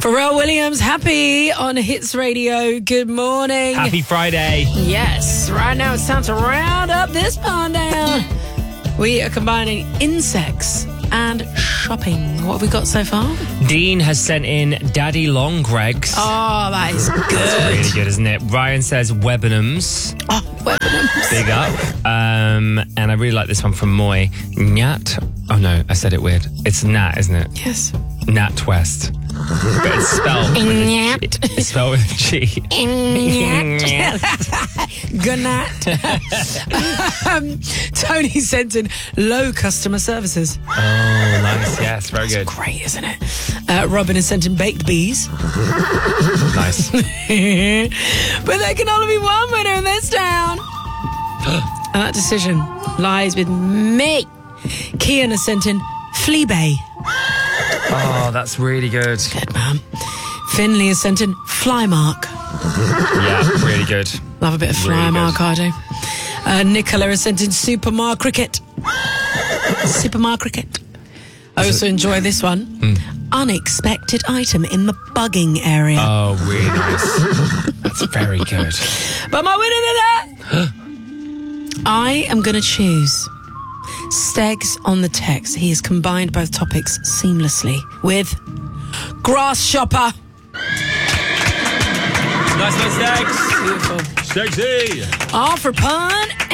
Pharrell Williams, Happy on Hits Radio. Good morning. Happy Friday. Yes, right now it's time to round up this barn down. We are combining insects and shopping. What have we got so far? Dean has sent in Daddy Longlegs. Oh, that is good. That's really good, isn't it? Ryan says Webenhams. Oh, Webenhams. Big up. And I really like this one from Moy. Nat. Oh no, I said it weird. It's Nat, isn't it? Yes. Nat West. But it's spelled with a G. It's spelled with a G. Good night. Tony sent in low customer services. Oh, nice. Yes, very good. Great, isn't it? Robin has sent in baked bees. Nice. But there can only be one winner in this town. And that decision lies with me. Kian has sent in Fleabay. Oh, that's really good. Good, man. Finley has sent in Flymark. Yeah, really good. Love a bit of Flymark, I do. Nicola has sent in Supermar Cricket. Supermar Cricket. I also enjoy this one. Unexpected item in the bugging area. Oh, really nice. That's very good. But my winner today, I am going to choose Stegs on the text. He has combined both topics seamlessly with Grass Shopper. Nice one, Stegs. Beautiful. Stegsy. All for pun